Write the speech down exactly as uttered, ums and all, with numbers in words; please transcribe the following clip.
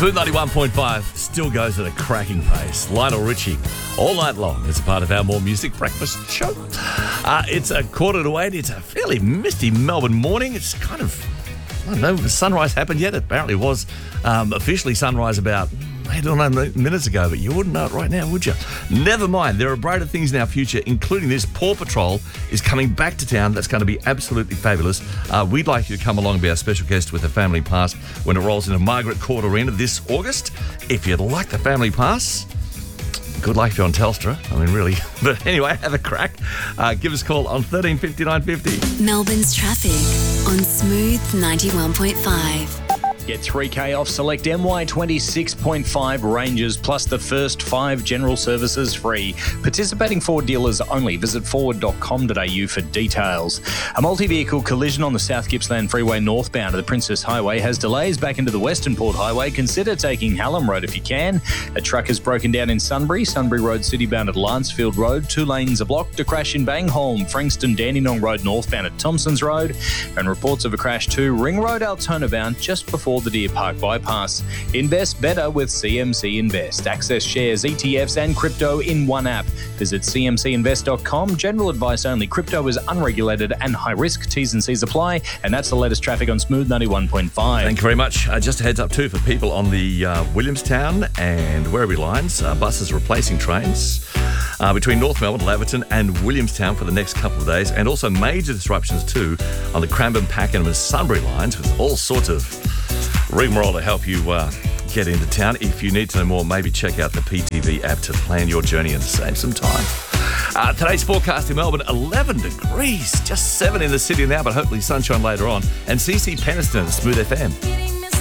Smooth ninety-one point five still goes at a cracking pace. Lionel Richie, all night long, as a part of our More Music breakfast show. Uh, it's a quarter to eight. It's a fairly misty Melbourne morning. It's kind of, I don't know, sunrise happened yet? It apparently was um, officially sunrise about I don't know minutes ago, but you wouldn't know it right now, would you? Never mind. There are brighter things in our future, including this. Paw Patrol is coming back to town. That's going to be absolutely fabulous. Uh, we'd like you to come along and be our special guest with a family pass when it rolls into Margaret Court Arena this August. If you'd like the family pass, good luck if you're on Telstra. I mean, really. But anyway, have a crack. Uh, give us a call on thirteen fifty-nine fifty. Melbourne's traffic on Smooth ninety-one point five. Get three K off select M Y twenty-six point five ranges plus the first five general services free. Participating Ford dealers only. Visit ford dot com dot a u for details. A multi-vehicle collision on the South Gippsland Freeway northbound of the Princess Highway has delays back into the Western Port Highway. Consider taking Hallam Road if you can. A truck has broken down in Sunbury. Sunbury Road citybound at Lancefield Road. Two lanes are blocked. A crash in Bangholm. Frankston Dandenong Road northbound at Thompson's Road. And reports of a crash to Ring Road Altona bound just before the Deer Park bypass. Invest better with C M C Invest. Access shares, E T Fs and crypto in one app. Visit c m c invest dot com. General advice only. Crypto is unregulated and high risk. T's and C's apply. And that's the latest traffic on Smooth ninety-one point five. Thank you very much. Uh, just a heads up too for people on the uh, Williamstown and Werribee lines. Uh, buses replacing trains uh, between North Melbourne, Laverton and Williamstown for the next couple of days. And also major disruptions too on the Cranbourne, Pakenham and Sunbury lines with all sorts of rigmarole to help you uh, get into town. If you need to know more, maybe check out the P T V app to plan your journey and save some time. Uh, today's forecast in Melbourne, eleven degrees, just seven in the city now, but hopefully sunshine later on. And C C Peniston at Smooth F M.